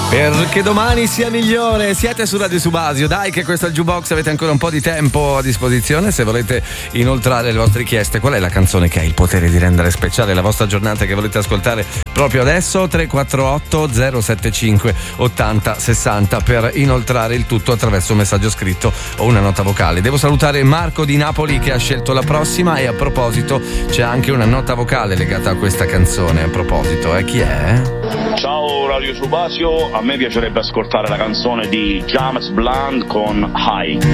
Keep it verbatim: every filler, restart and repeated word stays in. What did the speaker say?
Perché domani sia migliore. Siete su Radio Subasio, dai che questo è il Jukebox, avete ancora un po' di tempo a disposizione se volete inoltrare le vostre richieste. Qual è la canzone che ha il potere di rendere speciale la vostra giornata che volete ascoltare proprio adesso? tre quattro otto zero sette cinque ottanta sessanta per inoltrare il tutto attraverso un messaggio scritto o una nota vocale. Devo salutare Marco di Napoli che ha scelto la prossima, e a proposito c'è anche una nota vocale legata a questa canzone. A proposito, eh, chi è? Ciao Radio Subasio, a me piacerebbe ascoltare la canzone di James Blunt con High.